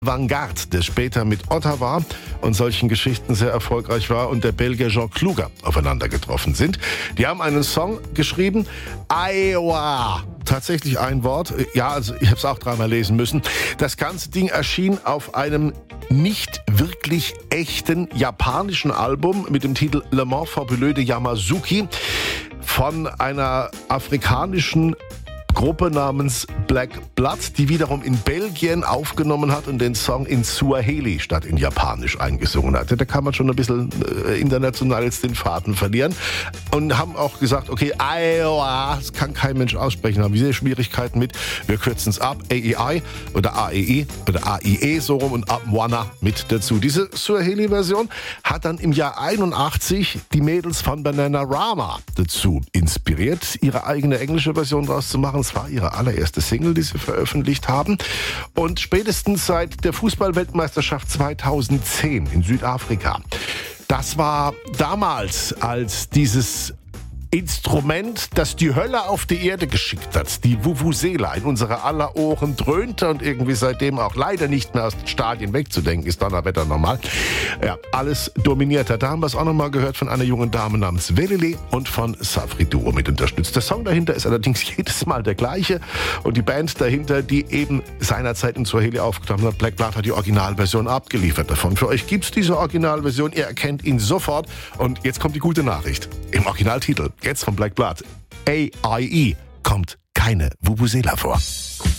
Vanguard, der später mit Ottawa und solchen Geschichten sehr erfolgreich war, und der Belgier Jean Kluger aufeinander getroffen sind. Die haben einen Song geschrieben, Iowa. Tatsächlich ein Wort. Ja, also ich habe es auch dreimal lesen müssen. Das ganze Ding erschien auf einem nicht wirklich echten japanischen Album mit dem Titel Le Mans Fabuleux de Yamazuki von einer afrikanischen Gruppe namens Black Blood, die wiederum in Belgien aufgenommen hat und den Song in Swahili statt in Japanisch eingesungen hatte. Da kann man schon ein bisschen international jetzt den Faden verlieren. Und haben auch gesagt, okay, Iowa, das kann kein Mensch aussprechen, haben wir Schwierigkeiten mit. Wir kürzen es ab, AEI oder AEE oder AIE so rum und Abwana mit dazu. Diese Swahili-Version hat dann im Jahr 81 die Mädels von Bananarama dazu inspiriert, ihre eigene englische Version daraus zu machen. Es war ihre allererste Single, die sie veröffentlicht haben. Und spätestens seit der Fußball-Weltmeisterschaft 2010 in Südafrika, das war damals, als dieses Instrument, das die Hölle auf die Erde geschickt hat, die Vuvuzela, in unsere aller Ohren dröhnte und irgendwie seitdem auch leider nicht mehr aus den Stadien wegzudenken ist, Donnerwetter normal. Ja, alles dominiert hat. Da haben wir es auch nochmal gehört von einer jungen Dame namens Welele und von Safri Duo mit unterstützt. Der Song dahinter ist allerdings jedes Mal der gleiche und die Band dahinter, die eben seinerzeit in Swahili aufgenommen hat, Black Blood, hat die Originalversion abgeliefert davon. Für euch gibt's diese Originalversion, ihr erkennt ihn sofort und jetzt kommt die gute Nachricht. Im Originaltitel, jetzt von Black Blood, AIE, kommt keine Vuvuzela vor.